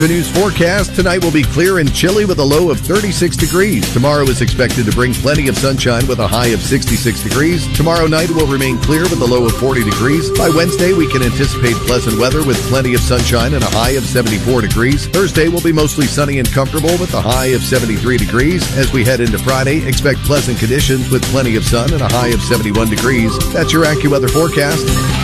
The news forecast tonight will be clear and chilly with a low of 36 degrees. Tomorrow is expected to bring plenty of sunshine with a high of 66 degrees. Tomorrow night will remain clear with a low of 40 degrees. By Wednesday, we can anticipate pleasant weather with plenty of sunshine and a high of 74 degrees. Thursday will be mostly sunny and comfortable with a high of 73 degrees. As we head into Friday, expect pleasant conditions with plenty of sun and a high of 71 degrees. That's your AccuWeather forecast.